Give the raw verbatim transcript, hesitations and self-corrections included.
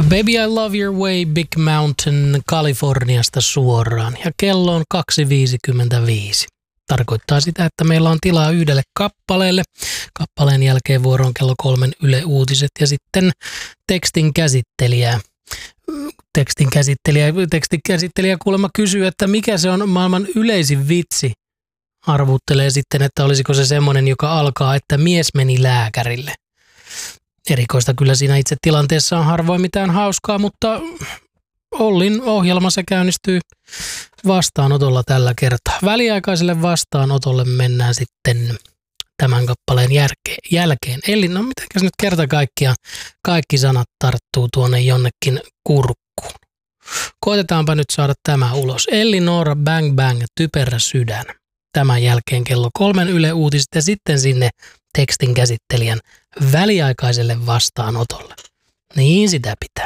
Baby I Love Your Way, Big Mountain Kaliforniasta suoraan. Ja kello on kaksi viisikymmentäviisi. Tarkoittaa sitä, että meillä on tilaa yhdelle kappaleelle. Kappaleen jälkeen vuoroon kello kolmen Yle Uutiset ja sitten tekstin käsittelijä. Tekstin käsittelijä, tekstin käsittelijä kuulemma kysyy, että mikä se on maailman yleisin vitsi. Arvuttelee sitten, että olisiko se semmoinen, joka alkaa, että mies meni lääkärille. Erikoista kyllä siinä itse tilanteessa on harvoin mitään hauskaa, mutta Ollin ohjelma se käynnistyy vastaanotolla tällä kertaa. Väliaikaiselle vastaanotolle mennään sitten tämän kappaleen jälkeen. Eli no mitenkäs nyt kerta kaikkiaan kaikki sanat tarttuu tuonne jonnekin kurkkuun. Koetetaanpa nyt saada tämä ulos. Elli Noora, Bang Bang, Typerä sydän. Tämän jälkeen kello kolmen Yle Uutiset ja sitten sinne tekstin käsittelijän väliaikaiselle vastaanotolle. Niin sitä pitää.